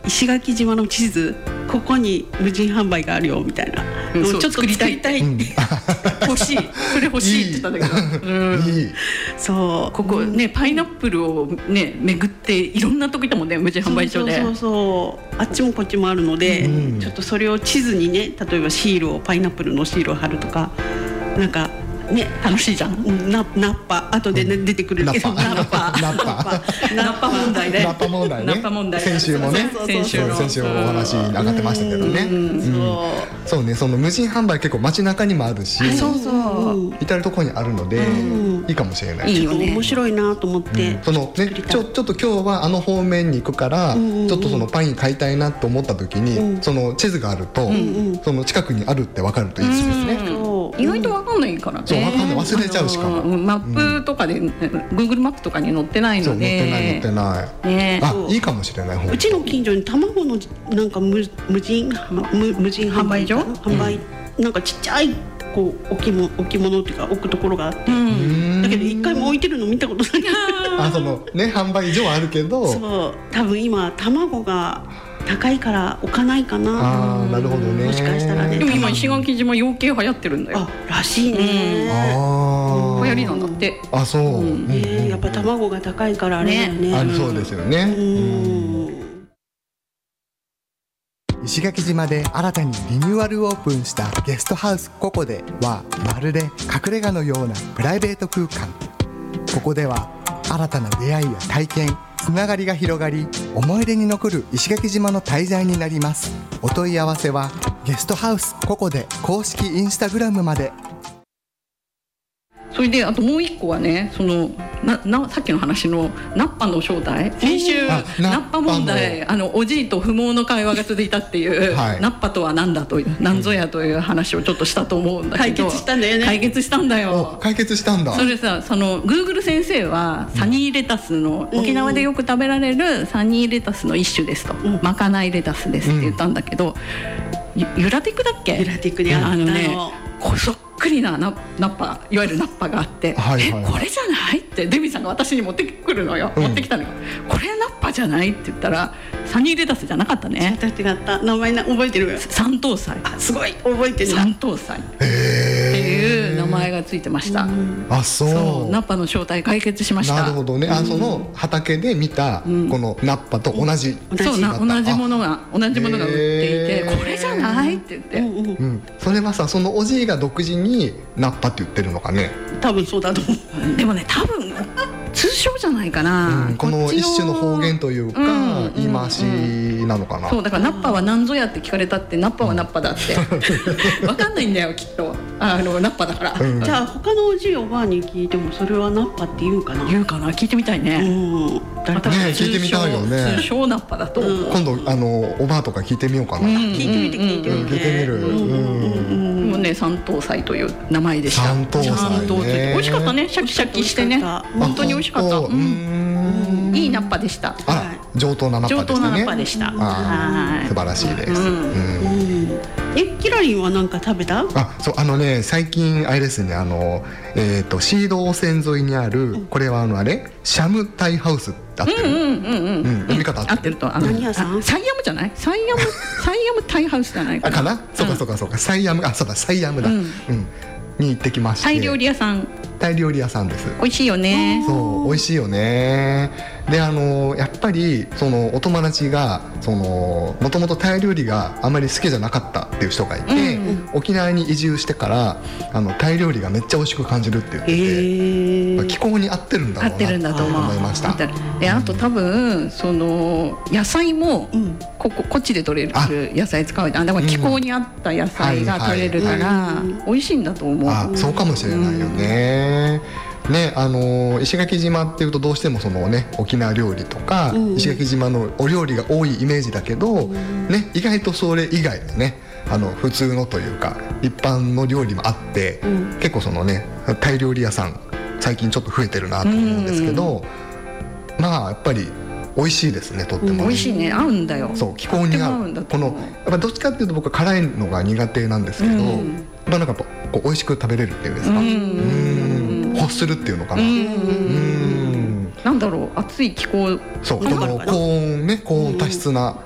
石垣島の地図、ここに無人販売があるよみたいなのをちょっと作りたい、欲しい、それ欲しいって言ったんだけど、いい、そうここね、パイナップルをね巡っていろんなとこ行ったもんね、無人販売所で。そうあっちもこっちもあるので、ちょっとそれを地図にね、例えばシールを、パイナップルのシールを貼るとか、なんかね、楽しいじゃん。ナッパ後で、ね、出てくるけど、ナッパ問題ね。ナッパ問題。 先週もね、先週お話に上がってましたけどね。そうね、その無人販売結構街中にもあるし、至る所にあるのでいいかもしれない。 いいよね。面白いなと思って。 そのね、ちょっと今日はあの方面に行くから、ちょっとそのパイン買いたいなと思った時に、その地図があると、その近くにあるって分かるといいですね。 意外と分かんないからね。 分かんない、忘れちゃうしかも。 マップとかで Google マップとかに載ってないので。 載ってない。あ、いいかもしれない。うちの近所に卵のなんか無人販売所、なんかちっちゃいこう置物っていうか置くところがあって、だけど一回も置いてるの見たことない。 あ、そのね、販売所はあるけど、 そう、多分今卵が高いから置かないかな。 なるほどね。 もしかしたらね。 でも今石垣島養鶏流行ってるんだよ。 らしいね。 流行りなんだって。 あ、そう。 やっぱ卵が高いからあれだよね。 そうですよね。石垣島で新たにリニューアルオープンしたゲストハウスココデは、まるで隠れ家のようなプライベート空間。ここでは新たな出会いや体験、つながりが広がり、思い出に残る石垣島の滞在になります。お問い合わせはゲストハウスココデ公式インスタグラムまで。 それであともう一個はね、そのさっきの話のナッパの正体、先週ナッパ問題、おじいと不毛の会話が続いたっていう、ナッパとは何だという、何ぞやという話をちょっとしたと思うんだけど、 解決したんだよね。 解決したんだよ。 解決したんだ。 それさ、その Google 先生はサニーレタスの、沖縄でよく食べられるサニーレタスの一種ですと、まかないレタスですって言ったんだけど、ユラティクだっけ？ ユラティクであったの。 そっくりなナッパ、いわゆるナッパがあって、これじゃないってデビさんが私に持ってくるのよ、持ってきたのよ。これナッパじゃないって言ったら、サニーレタスじゃなかったね。 違った名前覚えてる。 三等菜。 すごい覚えてる。 三等菜っていう名前がついてました。 あ、そう。 ナッパの正体解決しました。 なるほどね。その畑で見たこのナッパと同じ。 そうな、同じものが売っていて、これじゃないって言って。 それはさ、そのおじいが独自にナッパって言ってるのかね。 多分そうだと思う。 でもね、多分通称じゃないかな。 この一種の方言というか言い回しなのかな。 そうだから、ナッパは何ぞやって聞かれたって、ナッパはナッパだって分かんないんだよきっと。ナッパだから。 じゃあ他のおじいおばあに聞いてもそれはナッパって言うかな。 聞いてみたいね。 聞いてみたいよね。 通称ナッパだと今度おばあとか聞いてみようかな。 聞いてみて。 もうね、三等菜という名前でした。 三等菜ね。 美味しかったね。シャキシャキしてね、本当に美味しかった。いいナッパでした。 上等なナッパでしたね。 上等なナッパでした。 素晴らしいです。 キラリンは何か食べた？ そう、ね、最近あれですね、シード線沿いにある、これはシャムタイハウスってあってる。読み方合ってると。 何屋さん？ サイヤムじゃない？サイヤムタイハウスじゃないかな。 かな？そうか、サイヤム、そうだ、サイヤムだ。に行ってきまして。 タイ料理屋さんです。美味しいよね。 そう、美味しいよね。で、やっぱりそのお友達がもともとタイ料理があまり好きじゃなかったっていう人がいて、沖縄に移住してからタイ料理がめっちゃ美味しく感じるって言ってて、気候に合ってるんだろうなと思いました。 で、あと多分その野菜もこっちで採れる野菜使う。だから気候に合った野菜が採れるから美味しいんだと思う。 そうかもしれないよね。石垣島っていうとどうしてもそのね、沖縄料理とか石垣島のお料理が多いイメージだけど、ね、意外とそれ以外のね、普通のというか一般の料理もあって、結構そのね、タイ料理屋さん最近ちょっと増えてるなと思うんですけど、やっぱり美味しいですね。とっても美味しいね。合うんだよ。 そう、気候に合う。このやっぱどっちかっていうと僕は辛いのが苦手なんですけど、なんかこう美味しく食べれるっていうんですか、欲するっていうのかな。 なんだろう、暑い気候。 そう、この高温多湿な